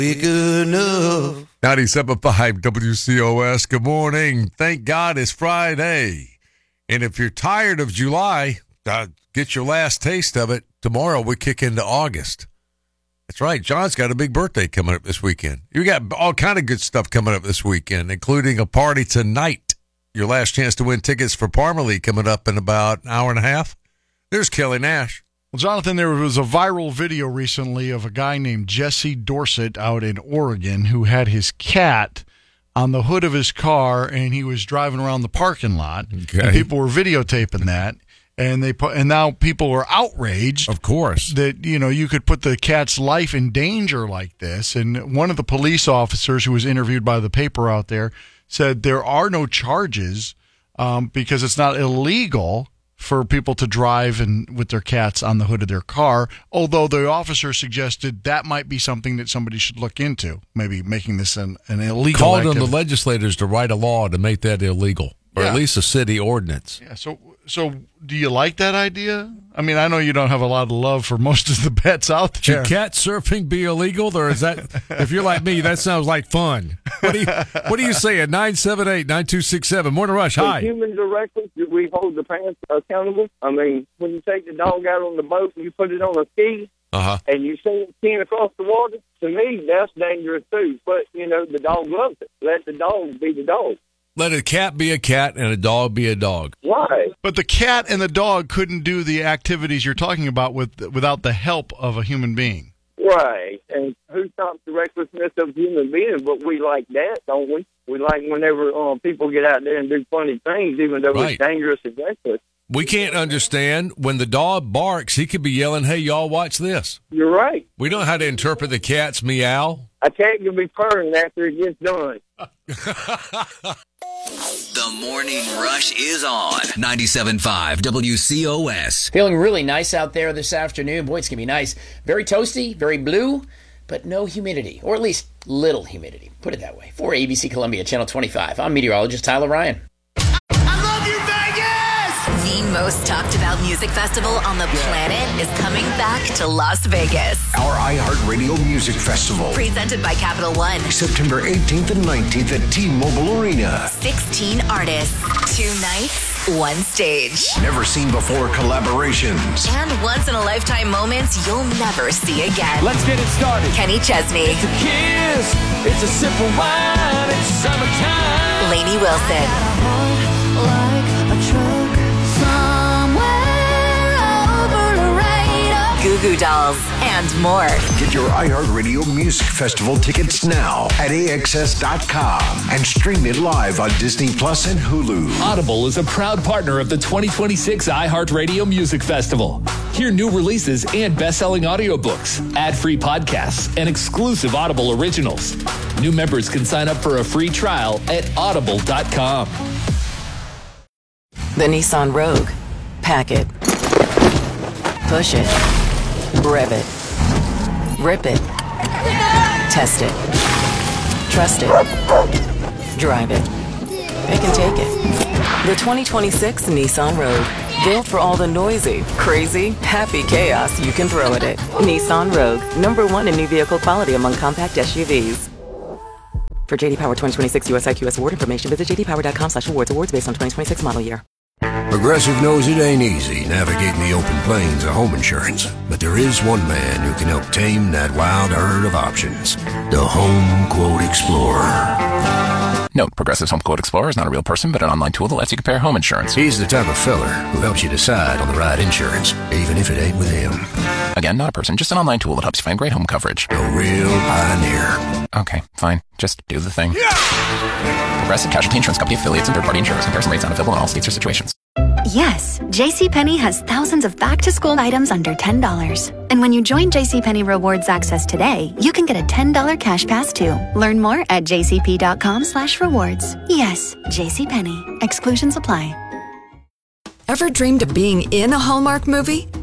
Be good enough. 97.5 WCOS. Good morning. Thank God it's Friday. And if you're tired of July, get your last taste of it. Tomorrow we kick into August. That's right. John's got a big birthday coming up this weekend. You got all kind of good stuff coming up this weekend, including a party tonight. Your last chance to win tickets for Parmalee coming up in about an hour and a half. There's Kelly Nash. Well, Jonathan, there was a viral video recently of a guy named Jesse Dorsett out in Oregon who had his cat on the hood of his car, and he was driving around the parking lot. Okay. And people were videotaping that, and now people are outraged. Of course. That, you could put the cat's life in danger like this. And one of the police officers who was interviewed by the paper out there said there are no charges because it's not illegal for people to drive with their cats on the hood of their car, although the officer suggested that might be something that somebody should look into, maybe making this an illegal Called activity. on the legislators to write a law to make that illegal, or at least a city ordinance. Yeah, so do you like that idea? I mean, I know you don't have a lot of love for most of the pets out there. Should cat surfing be illegal, or is that, if you're like me, that sounds like fun? What do you say at 978-9267? Morning Rush, hi. When humans are reckless, do we hold the parents accountable? I mean, when you take the dog out on the boat and you put it on a ski, and you see it skiing across the water, to me, that's dangerous too. But, the dog loves it. Let the dog be the dog. Let a cat be a cat and a dog be a dog. Why? But the cat and the dog couldn't do the activities you're talking about without the help of a human being. Right. And who stops the recklessness of human beings? But we like that, don't we? We like whenever people get out there and do funny things, even though it's dangerous and reckless. We can't understand when the dog barks, he could be yelling, hey, y'all, watch this. You're right. We don't know how to interpret the cat's meow. A cat can be purring after it gets done. The Morning Rush is on 97.5 WCOS. Feeling really nice out there this afternoon. Boy, it's going to be nice. Very toasty, very blue, but no humidity, or at least little humidity. Put it that way. For ABC Columbia, Channel 25, I'm meteorologist Tyler Ryan. The most talked about music festival on the planet is coming back to Las Vegas. Our iHeartRadio Music Festival. Presented by Capital One. September 18th and 19th at T-Mobile Arena. 16 artists, 2 nights, 1 stage. Never seen before collaborations. And once-in-a-lifetime moments you'll never see again. Let's get it started. Kenny Chesney. It's a kiss. It's a sip of wine. It's summertime. Lainey Wilson. Goo Goo Dolls, and more. Get your iHeartRadio Music Festival tickets now at AXS.com and stream it live on Disney Plus and Hulu. Audible is a proud partner of the 2026 iHeartRadio Music Festival. Hear new releases and best-selling audiobooks, ad-free podcasts, and exclusive Audible originals. New members can sign up for a free trial at audible.com. The Nissan Rogue. Pack it. Push it. Rev it. Rip it. Test it. Trust it. Drive it. It can take it. The 2026 Nissan Rogue. Built for all the noisy, crazy, happy chaos you can throw at it. Nissan Rogue. #1 in new vehicle quality among compact SUVs. For JD Power 2026 US IQS award information, visit jdpower.com/awards. Awards based on 2026 model year. Progressive knows it ain't easy navigating the open plains of home insurance, but there is one man who can help tame that wild herd of options. The Home Quote Explorer. Note, Progressive's Home Quote Explorer is not a real person, but an online tool that lets you compare home insurance. He's the type of feller who helps you decide on the right insurance, even if it ain't with him. Again, not a person, just an online tool that helps you find great home coverage. A real pioneer. Okay, fine. Just do the thing. Progressive Casualty Insurance Company affiliates and third-party insurers. Comparison rates not available in all states or situations. Yes, JCPenney has thousands of back-to-school items under $10. And when you join JCPenney Rewards Access today, you can get a $10 cash pass too. Learn more at jcp.com/rewards. Yes, JCPenney. Exclusions apply. Ever dreamed of being in a Hallmark movie?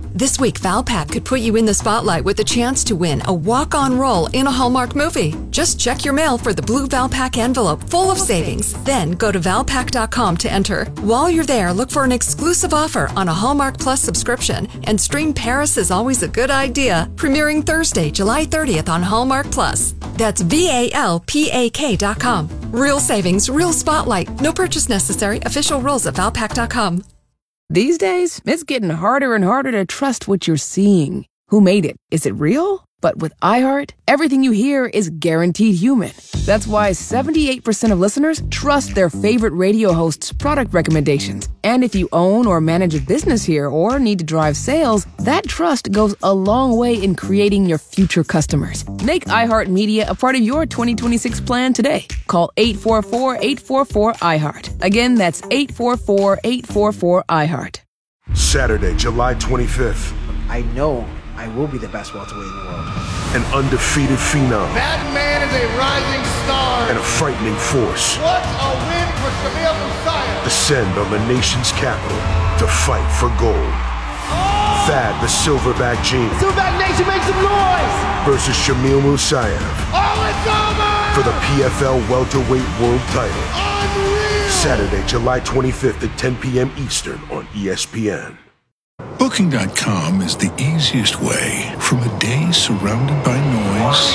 This week, Valpak could put you in the spotlight with a chance to win a walk-on role in a Hallmark movie. Just check your mail for the blue Valpak envelope full of savings. Then go to Valpak.com to enter. While you're there, look for an exclusive offer on a Hallmark Plus subscription and stream Paris is Always a Good Idea, premiering Thursday, July 30th on Hallmark Plus. That's VALPAK.com. Real savings, real spotlight. No purchase necessary. Official rules at Valpak.com. These days, it's getting harder and harder to trust what you're seeing. Who made it? Is it real? But with iHeart, everything you hear is guaranteed human. That's why 78% of listeners trust their favorite radio hosts' product recommendations. And if you own or manage a business here or need to drive sales, that trust goes a long way in creating your future customers. Make iHeartMedia a part of your 2026 plan today. Call 844-844-iHeart. Again, that's 844-844-iHeart. Saturday, July 25th. I know I will be the best welterweight in the world. An undefeated phenom. That man is a rising star. And a frightening force. What a win for Shamil Musayev. Descend on the nation's capital to fight for gold. Oh! Thad the Silverback Gene. Silverback Nation, make some noise! Versus Shamil Musayev. Oh, it's over! For the PFL welterweight world title. Unreal! Saturday, July 25th at 10 p.m. Eastern on ESPN. Booking.com is the easiest way from a day surrounded by noise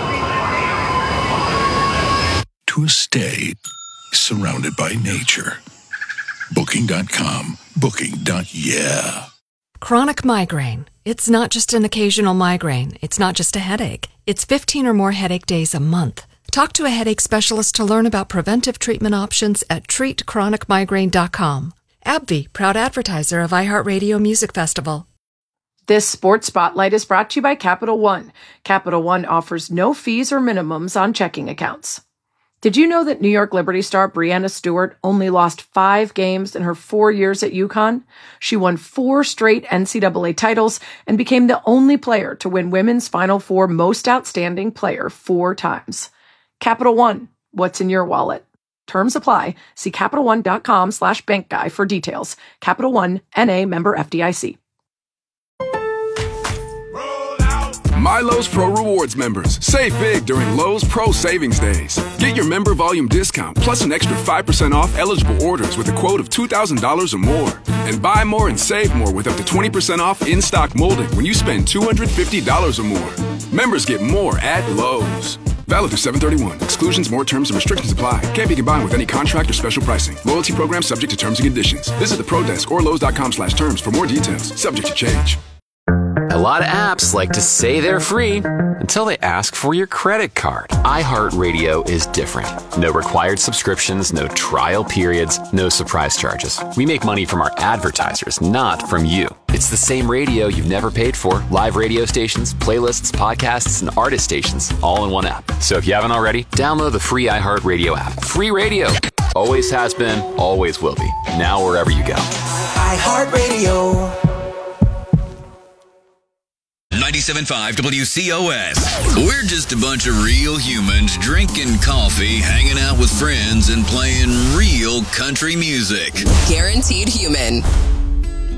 to a stay surrounded by nature. Booking.com. Booking.yeah. Chronic migraine. It's not just an occasional migraine. It's not just a headache. It's 15 or more headache days a month. Talk to a headache specialist to learn about preventive treatment options at treatchronicmigraine.com. AbbVie, proud advertiser of iHeartRadio Music Festival. This Sports Spotlight is brought to you by Capital One. Capital One offers no fees or minimums on checking accounts. Did you know that New York Liberty star Breanna Stewart only lost 5 games in her 4 years at UConn? She won 4 straight NCAA titles and became the only player to win Women's Final Four Most Outstanding Player 4 times. Capital One, what's in your wallet? Terms apply. See CapitalOne.com/bankguy for details. Capital One, N.A. member FDIC. My Lowe's Pro Rewards members, save big during Lowe's Pro Savings Days. Get your member volume discount plus an extra 5% off eligible orders with a quote of $2,000 or more. And buy more and save more with up to 20% off in-stock molding when you spend $250 or more. Members get more at Lowe's. Valid through 7/31. Exclusions, more terms, and restrictions apply. Can't be combined with any contract or special pricing. Loyalty program subject to terms and conditions. Visit the Pro Desk or Lowe's.com/terms for more details. Subject to change. A lot of apps like to say they're free until they ask for your credit card. iHeartRadio is different. No required subscriptions, no trial periods, no surprise charges. We make money from our advertisers, not from you. It's the same radio you've never paid for. Live radio stations, playlists, podcasts, and artist stations, all in one app. So if you haven't already, download the free iHeartRadio app. Free radio. Always has been, always will be. Now wherever you go. iHeartRadio. 97.5 WCOS. We're just a bunch of real humans drinking coffee, hanging out with friends, and playing real country music. Guaranteed human.